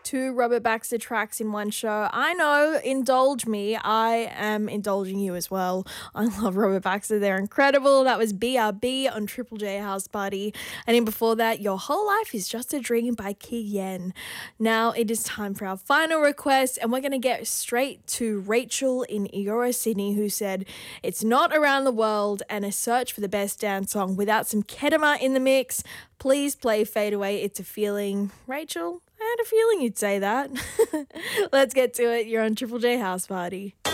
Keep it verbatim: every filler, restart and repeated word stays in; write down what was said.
two Robert Baxter tracks in one show. I know, indulge me. I am indulging you as well. I love Robert Baxter. They're incredible. That was B R B on Triple J House Party. And then before that, Your Whole Life is Just a Dream by Ki Yen. Now it is time for our final request, and we're going to get straight to Rachel in Eora, Sydney, who said, "It's not Around the World and a search for the best dance song without some Kedema in the mix. Please play Fade Away. It's a Feeling." Rachel, I had a feeling you'd say that. Let's get to it. You're on Triple J House Party.